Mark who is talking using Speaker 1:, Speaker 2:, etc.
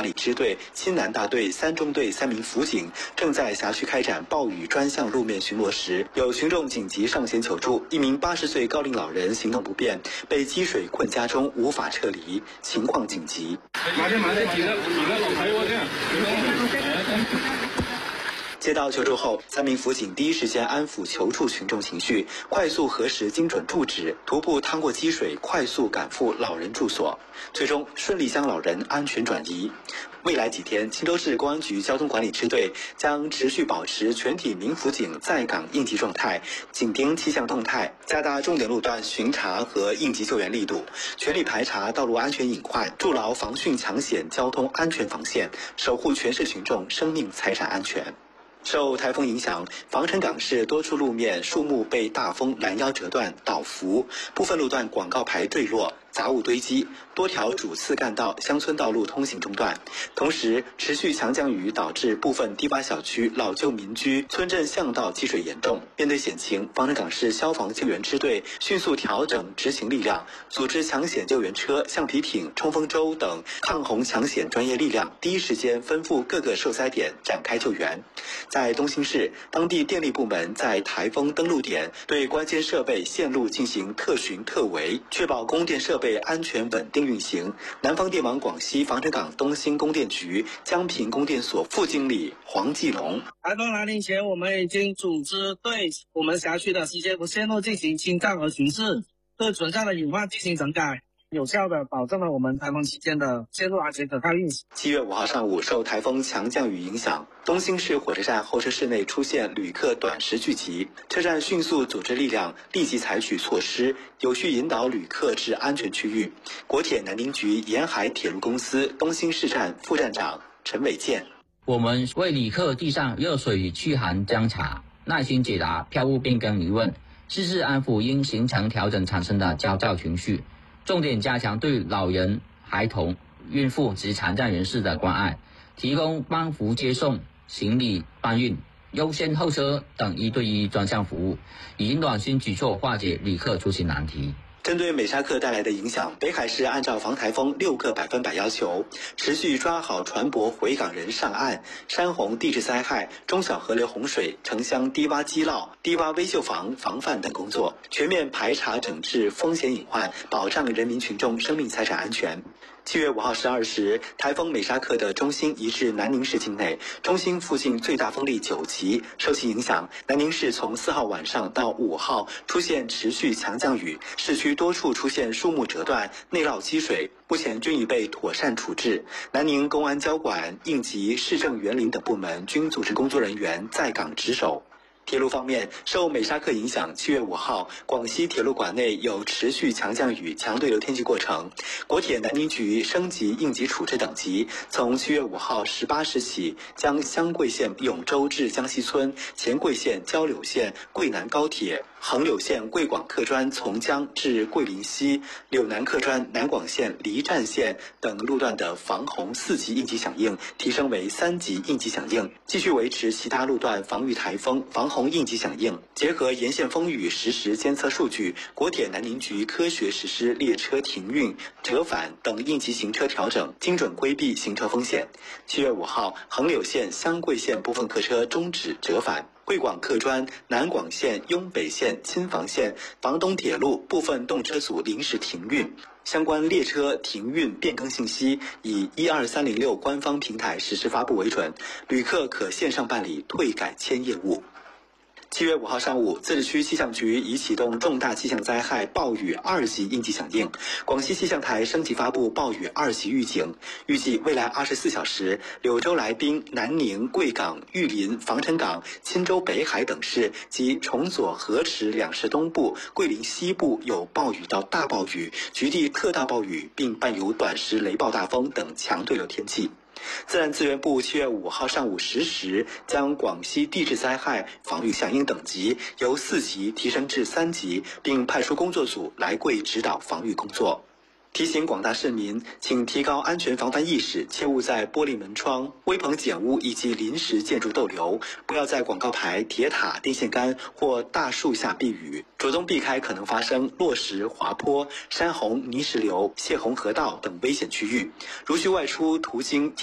Speaker 1: 理支队、新南大队、3中队3名辅警正在辖区开展暴雨专项路面巡逻时，有群众紧急上前求助，一名80岁高龄老人行动不便，被积水困家中，无法撤离，情况紧急。接到求助后，3名辅警第一时间安抚求助群众情绪，快速核实精准住址，徒步趟过积水，快速赶赴老人住所，最终顺利将老人安全转移。未来几天，青州市公安局交通管理支队将持续保持全体民辅警在岗应急状态，紧盯气象动态，加大重点路段巡查和应急救援力度，全力排查道路安全隐患，筑牢防汛抢险交通安全防线，守护全市群众生命财产安全。受台风影响，防城港市多处路面树木被大风拦腰折断、倒伏，部分路段广告牌坠落，杂物堆积，多条主次干道、乡村道路通行中断。同时，持续强降雨导致部分低洼小区、老旧民居、村镇巷道积水严重。面对险情，防城港市消防救援支队迅速调整执行力量，组织抢险救援车、橡皮艇、冲锋舟等抗洪抢险专业力量，第一时间奔赴各个受灾点展开救援。在东兴市，当地电力部门在台风登陆点对关键设备线路进行特巡特维，确保供电设备安全稳定运行。南方电网广西防城港东兴供电局江平供电所副经理黄继龙：
Speaker 2: 台风来临前，我们已经组织对我们辖区的线路进行清障和巡视，对存在的隐患进行整改，有效地保证了我们台风期间的线路安全可靠运行。
Speaker 1: 7月5号上午，受台风强降雨影响，东兴市火车站候车室内出现旅客短时聚集，车站迅速组织力量，立即采取措施，有序引导旅客至安全区域。国铁南宁局沿海铁路公司东兴市站副站长陈伟健：
Speaker 3: 我们为旅客递上热水驱寒姜茶，耐心解答票务变更疑问，适时安抚因行程调整产生的焦躁情绪，重点加强对老人、孩童、孕妇及残障人士的关爱，提供帮扶接送、行李搬运、优先候车等1对1专项服务，以暖心举措化解旅客出行难题。
Speaker 1: 针对美沙克带来的影响，北海市按照防台风6个100%要求，持续抓好船舶回港人上岸、山洪地质灾害、中小河流洪水、城乡低洼积涝、低洼危旧房防范等工作，全面排查整治风险隐患，保障人民群众生命财产安全。7月5号12时，台风美沙克的中心移至南宁市境内，中心附近最大风力9级。受其影响，南宁市从4号晚上到5号出现持续强降雨，市区多处出现树木折断、内涝积水，目前均已被妥善处置。南宁公安交管、应急、市政园林等部门均组织工作人员在岗值守。铁路方面，受美沙克影响，7月5号，广西铁路管内有持续强降雨、强对流天气过程。国铁南宁局升级应急处置等级，从7月5号18时起，将湘桂线永州至江西村、黔桂线交柳线桂南高铁、横柳线桂广客专从江至桂林西、柳南客专南广线黎站线等路段的防洪4级应急响应提升为3级应急响应，继续维持其他路段防御台风、防洪应急响应。结合沿线风雨实时监测数据，国铁南宁局科学实施列车停运、折返等应急行车调整，精准规避行车风险。7月5号，横柳线、湘桂线部分客车终止折返。桂广客专南广线、雍北线、亲房线、房东铁路部分动车组临时停运，相关列车停运变更信息以12306官方平台实时发布为准，旅客可线上办理退改签业务。7月5号上午，自治区气象局已启动重大气象灾害暴雨2级应急响应，广西气象台升级发布暴雨2级预警，预计未来24小时，柳州来宾、南宁、贵港、玉林、防城港、钦州北海等市及崇左、河池2市东部、桂林西部有暴雨到大暴雨、局地特大暴雨，并伴有短时雷暴大风等强对流天气。自然资源部7月5号上午10时将广西地质灾害防御响应等级由4级提升至3级，并派出工作组来桂指导防御工作。提醒广大市民，请提高安全防范意识，切勿在玻璃门窗、危棚简屋以及临时建筑逗留，不要在广告牌、铁塔、电线杆或大树下避雨，主动避开可能发生落石、滑坡、山洪、泥石流、泄洪河道等危险区域。如需外出途经